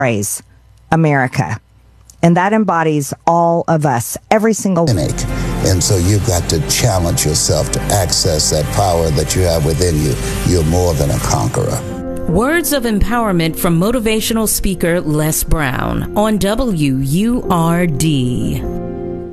phrase, America. And that embodies all of us, every single one. And so you've got to challenge yourself to access that power that you have within you. You're more than a conqueror. Words of empowerment from motivational speaker Les Brown on WURD.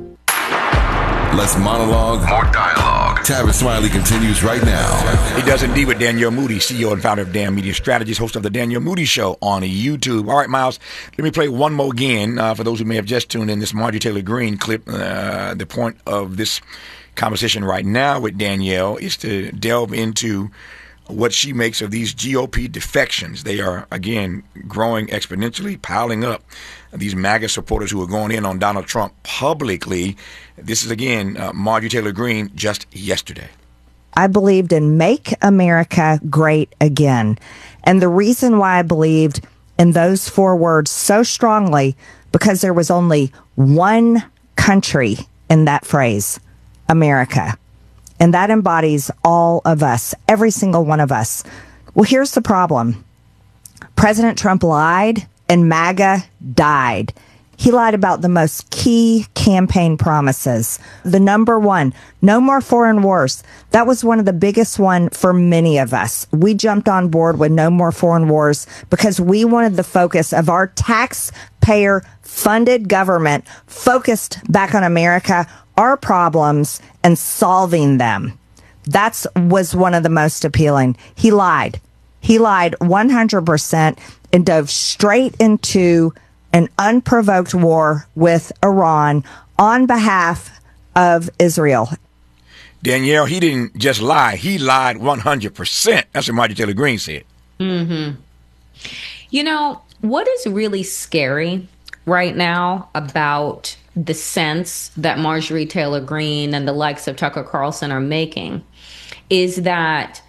Less monologue, more dialogue. Tavis Smiley continues right now. He does indeed with Danielle Moody, CEO and founder of Dan Media Strategies, host of the Danielle Moody Show on YouTube. All right, Miles, let me play one more again for those who may have just tuned in. This Marjorie Taylor Greene clip. The point of this conversation right now with Danielle is to delve into what she makes of these GOP defections. They are, again, growing exponentially, piling up. These MAGA supporters who are going in on Donald Trump publicly. This is, again, Marjorie Taylor Greene just yesterday. I believed in Make America Great Again. And the reason why I believed in those four words so strongly, because there was only one country in that phrase, America. And that embodies all of us, every single one of us. Well, here's the problem. President Trump lied and MAGA died. He lied about the most key campaign promises. The number one, no more foreign wars. That was one of the biggest one for many of us. We jumped on board with no more foreign wars because we wanted the focus of our taxpayer funded government focused back on America, our problems, and solving them. That was one of the most appealing. He lied. He lied 100% and dove straight into an unprovoked war with Iran on behalf of Israel. Danielle, he didn't just lie. He lied 100%. That's what Marjorie Taylor Greene said. Mm-hmm. You know, what is really scary right now about the sense that Marjorie Taylor Greene and the likes of Tucker Carlson are making is that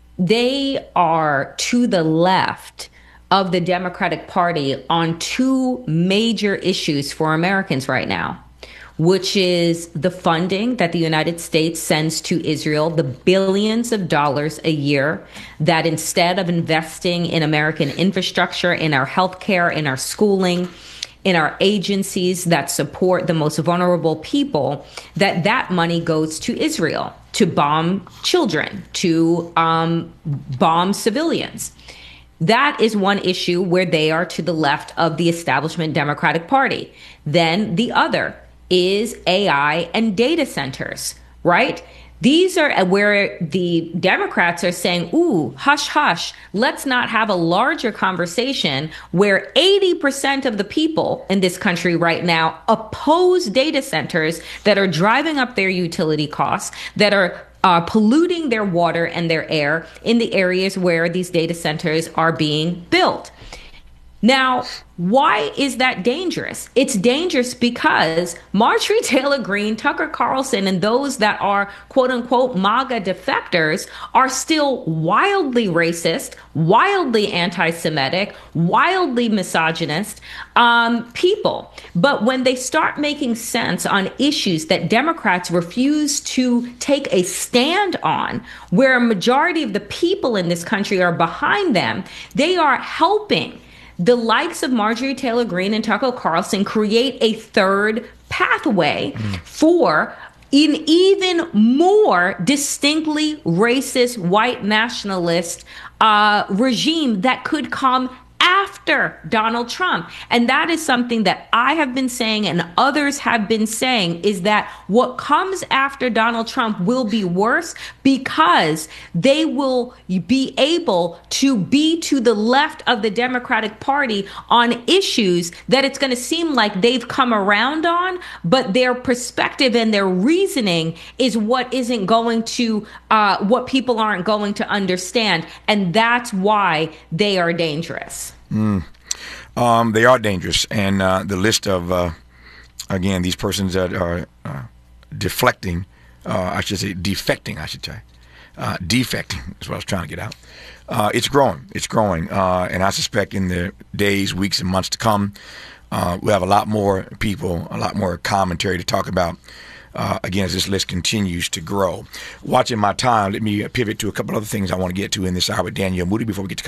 they are to the left of the Democratic Party on two major issues for Americans right now, which is the funding that the United States sends to Israel, the billions of dollars a year that instead of investing in American infrastructure, in our healthcare, in our schooling, in our agencies that support the most vulnerable people, that money goes to Israel to bomb children, to bomb civilians. That is one issue where they are to the left of the establishment Democratic Party. Then the other is AI and data centers, right? These are where the Democrats are saying, ooh, hush, hush, let's not have a larger conversation where 80% of the people in this country right now oppose data centers that are driving up their utility costs, that are polluting their water and their air in the areas where these data centers are being built. Now, why is that dangerous? It's dangerous because Marjorie Taylor Greene, Tucker Carlson, and those that are quote unquote MAGA defectors are still wildly racist, wildly anti-Semitic, wildly misogynist people. But when they start making sense on issues that Democrats refuse to take a stand on, where a majority of the people in this country are behind them, they are helping the likes of Marjorie Taylor Greene and Tucker Carlson create a third pathway for an even more distinctly racist white nationalist regime that could come after Donald Trump. And that is something that I have been saying and others have been saying, is that what comes after Donald Trump will be worse because they will be able to be to the left of the Democratic Party on issues that it's going to seem like they've come around on, but their perspective and their reasoning is what isn't going to, what people aren't going to understand. And that's why they are dangerous. They are dangerous. And the list of, again, these persons that are deflecting, I should say defecting, defecting is what I was trying to get out. It's growing. It's growing. And I suspect in the days, weeks, and months to come, we'll have a lot more people, a lot more commentary to talk about. Again, as this list continues to grow. Watching my time, let me pivot to a couple other things I want to get to in this hour with Danielle Moody before we get to